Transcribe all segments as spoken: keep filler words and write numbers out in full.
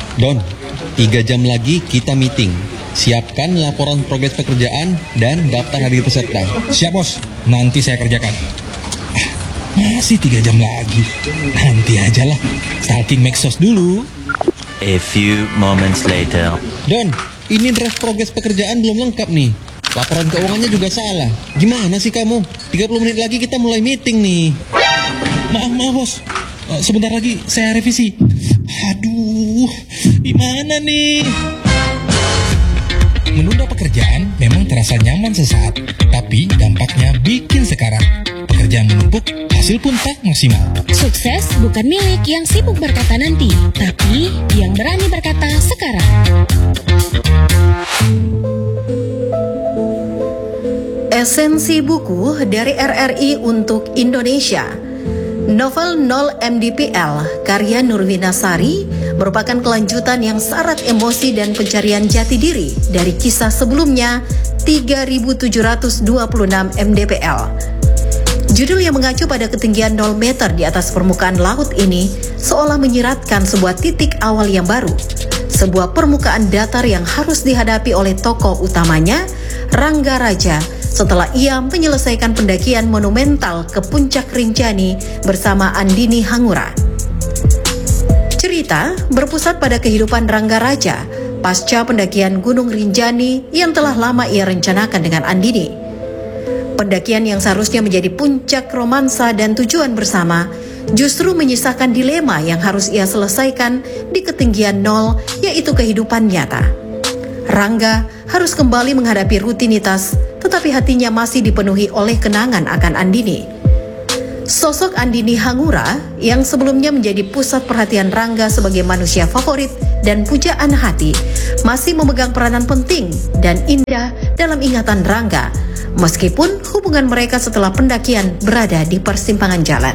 Don, tiga jam lagi kita meeting. Siapkan laporan progres pekerjaan dan daftar hadir peserta. Siap bos, nanti saya kerjakan. Ah, masih tiga jam lagi. Nanti aja lah, stalking Maxos dulu. A few moments later. Don, ini draft progres pekerjaan belum lengkap nih. Laporan keuangannya juga salah. Gimana sih kamu? tiga puluh menit lagi kita mulai meeting nih. Maaf, maaf bos. Uh, sebentar lagi saya revisi. Aduh, gimana nih? Menunda pekerjaan memang terasa nyaman sesaat, tapi dampaknya bikin sekarang. Pekerjaan menumpuk, hasil pun tak maksimal. Sukses bukan milik yang sibuk berkata nanti, tapi yang berani berkata sekarang. Esensi buku dari R R I untuk Indonesia. Novel nol M D P L karya Nurwina Sari merupakan kelanjutan yang syarat emosi dan pencarian jati diri dari kisah sebelumnya tiga ribu tujuh ratus dua puluh enam M D P L. Judul yang mengacu pada ketinggian nol meter di atas permukaan laut ini seolah menyiratkan sebuah titik awal yang baru, sebuah permukaan datar yang harus dihadapi oleh tokoh utamanya, Rangga Raja, setelah ia menyelesaikan pendakian monumental ke puncak Rinjani bersama Andini Hangura. Cerita berpusat pada kehidupan Rangga Raja pasca pendakian Gunung Rinjani yang telah lama ia rencanakan dengan Andini. Pendakian yang seharusnya menjadi puncak romansa dan tujuan bersama justru menyisakan dilema yang harus ia selesaikan di ketinggian nol, yaitu kehidupan nyata. Rangga harus kembali menghadapi rutinitas, tetapi hatinya masih dipenuhi oleh kenangan akan Andini. Sosok Andini Hangura yang sebelumnya menjadi pusat perhatian Rangga sebagai manusia favorit dan pujaan hati masih memegang peranan penting dan indah dalam ingatan Rangga, meskipun hubungan mereka setelah pendakian berada di persimpangan jalan.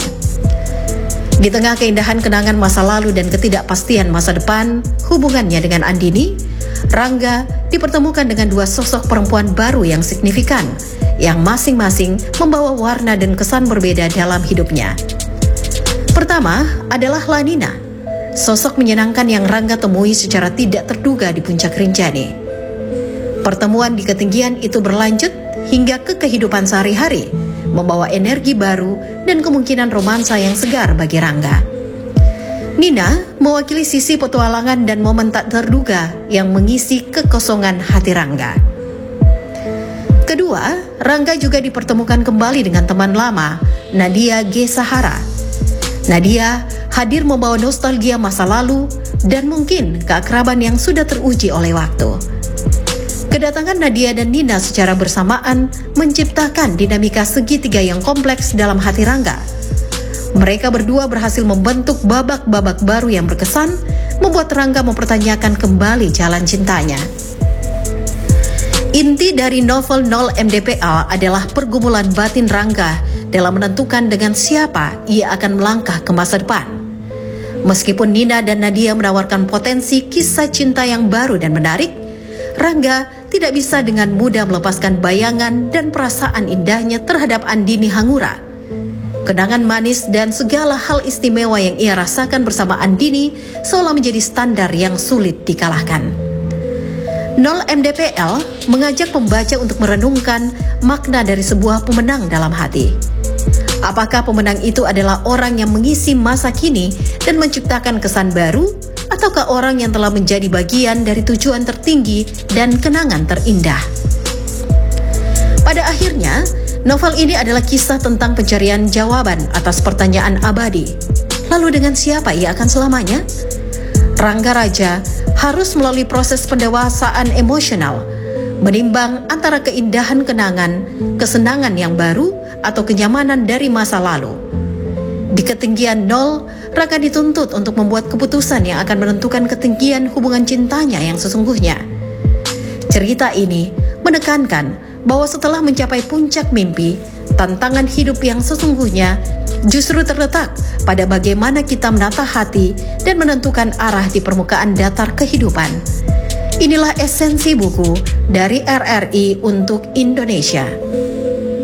Di tengah keindahan kenangan masa lalu dan ketidakpastian masa depan hubungannya dengan Andini, Rangga dipertemukan dengan dua sosok perempuan baru yang signifikan, yang masing-masing membawa warna dan kesan berbeda dalam hidupnya. Pertama adalah Lanina, sosok menyenangkan yang Rangga temui secara tidak terduga di puncak Rinjani. Pertemuan di ketinggian itu berlanjut hingga ke kehidupan sehari-hari, membawa energi baru dan kemungkinan romansa yang segar bagi Rangga. Nina mewakili sisi petualangan dan momen tak terduga yang mengisi kekosongan hati Rangga. Kedua, Rangga juga dipertemukan kembali dengan teman lama, Nadia G. Sahara. Nadia hadir membawa nostalgia masa lalu dan mungkin keakraban yang sudah teruji oleh waktu. Kedatangan Nadia dan Nina secara bersamaan menciptakan dinamika segitiga yang kompleks dalam hati Rangga. Mereka berdua berhasil membentuk babak-babak baru yang berkesan, membuat Rangga mempertanyakan kembali jalan cintanya. Inti dari novel nol M D P L adalah pergumulan batin Rangga dalam menentukan dengan siapa ia akan melangkah ke masa depan. Meskipun Nina dan Nadia menawarkan potensi kisah cinta yang baru dan menarik, Rangga tidak bisa dengan mudah melepaskan bayangan dan perasaan indahnya terhadap Andini Hangura. Kenangan manis dan segala hal istimewa yang ia rasakan bersama Andini seolah menjadi standar yang sulit dikalahkan. nol M D P L mengajak pembaca untuk merenungkan makna dari sebuah pemenang dalam hati. Apakah pemenang itu adalah orang yang mengisi masa kini dan menciptakan kesan baru, ataukah orang yang telah menjadi bagian dari tujuan tertinggi dan kenangan terindah? Pada akhirnya, novel ini adalah kisah tentang pencarian jawaban atas pertanyaan abadi. Lalu dengan siapa ia akan selamanya? Rangga Raja harus melalui proses pendewasaan emosional, menimbang antara keindahan kenangan, kesenangan yang baru, atau kenyamanan dari masa lalu. Di ketinggian nol, Rangga dituntut untuk membuat keputusan yang akan menentukan ketinggian hubungan cintanya yang sesungguhnya. Cerita ini menekankan bahwa setelah mencapai puncak mimpi, tantangan hidup yang sesungguhnya justru terletak pada bagaimana kita menata hati dan menentukan arah di permukaan datar kehidupan. Inilah esensi buku dari R R I untuk Indonesia.